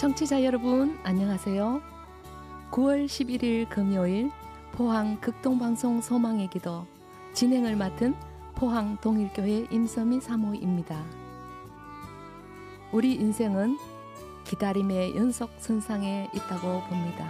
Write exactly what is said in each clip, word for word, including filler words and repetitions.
청취자 여러분 안녕하세요. 구월 십일일 금요일 포항 극동방송 소망의 기도 진행을 맡은 포항 동일교회 임서미 사모입니다. 우리 인생은 기다림의 연속선상에 있다고 봅니다.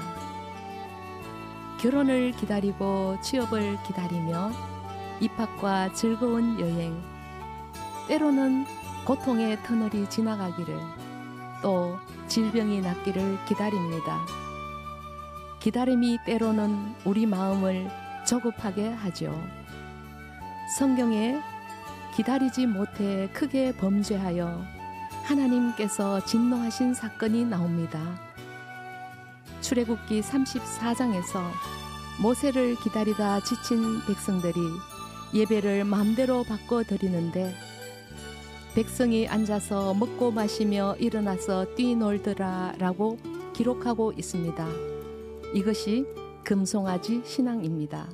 결혼을 기다리고 취업을 기다리며 입학과 즐거운 여행, 때로는 고통의 터널이 지나가기를, 또 질병이 낫기를 기다립니다. 기다림이 때로는 우리 마음을 조급하게 하죠. 성경에 기다리지 못해 크게 범죄하여 하나님께서 진노하신 사건이 나옵니다. 출애굽기 삼십사장에서 모세를 기다리다 지친 백성들이 예배를 마음대로 바꿔 드리는데 백성이 앉아서 먹고 마시며 일어나서 뛰놀더라 라고 기록하고 있습니다. 이것이 금송아지 신앙입니다.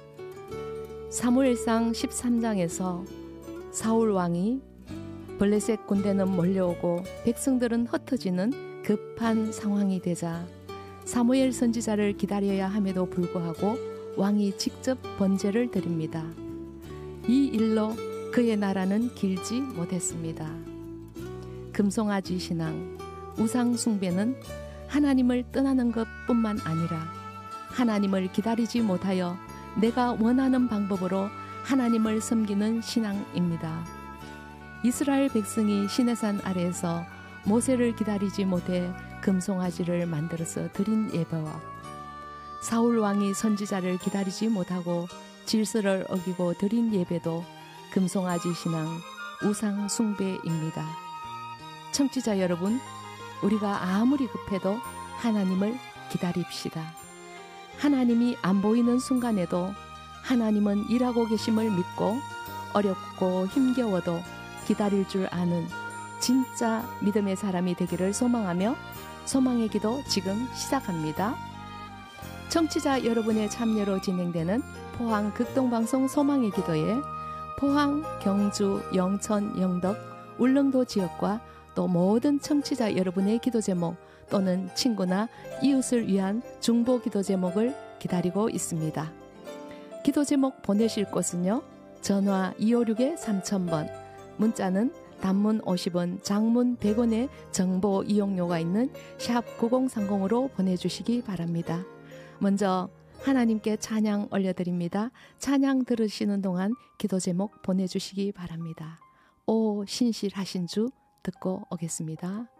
사무엘상 십삼장에서 사울 왕이 블레셋 군대는 몰려오고 백성들은 흩어지는 급한 상황이 되자 사무엘 선지자를 기다려야 함에도 불구하고 왕이 직접 번제를 드립니다. 이 일로 그의 나라는 길지 못했습니다. 금송아지 신앙, 우상 숭배는 하나님을 떠나는 것뿐만 아니라 하나님을 기다리지 못하여 내가 원하는 방법으로 하나님을 섬기는 신앙입니다. 이스라엘 백성이 시내산 아래에서 모세를 기다리지 못해 금송아지를 만들어서 드린 예배와 사울 왕이 선지자를 기다리지 못하고 질서를 어기고 드린 예배도 금송아지 신앙, 우상 숭배입니다. 청취자 여러분, 우리가 아무리 급해도 하나님을 기다립시다. 하나님이 안 보이는 순간에도 하나님은 일하고 계심을 믿고 어렵고 힘겨워도 기다릴 줄 아는 진짜 믿음의 사람이 되기를 소망하며 소망의 기도 지금 시작합니다. 청취자 여러분의 참여로 진행되는 포항 극동방송 소망의 기도에 포항, 경주, 영천, 영덕, 울릉도 지역과 또 모든 청취자 여러분의 기도 제목 또는 친구나 이웃을 위한 중보 기도 제목을 기다리고 있습니다. 기도 제목 보내실 곳은요. 전화 이오육 삼천 번, 문자는 단문 오십 원, 장문 백 원의 정보 이용료가 있는 샵 구공삼공으로 보내주시기 바랍니다. 먼저 하나님께 찬양 올려드립니다. 찬양 들으시는 동안 기도 제목 보내주시기 바랍니다. 오 신실하신 주 듣고 오겠습니다.